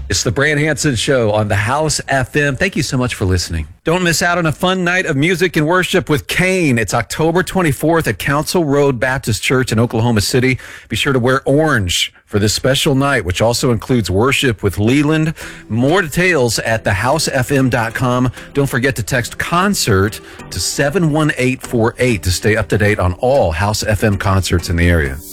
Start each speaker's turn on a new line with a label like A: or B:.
A: It's the Brand Hansen Show on the House FM. Thank you so much for listening. Don't miss out on a fun night of music and worship with Kane. It's October 24th at Council Road Baptist Church in Oklahoma City. Be sure to wear orange for this special night, which also includes worship with Leland. More details at thehousefm.com. Don't forget to text concert to 71848 to stay up to date on all House FM concerts in the area.